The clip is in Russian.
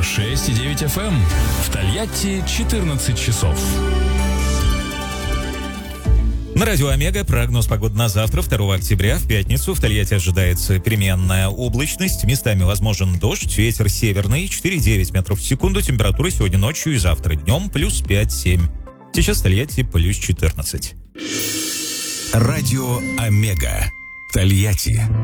96,9 FM. В Тольятти 14 часов. На радио «Омега» прогноз погоды на завтра, 2 октября, в пятницу. В Тольятти ожидается переменная облачность, местами возможен дождь, ветер северный, 4,9 метров в секунду. Температура сегодня ночью и завтра днем плюс 5-7. Сейчас в Тольятти плюс 14. Радио «Омега». Тольятти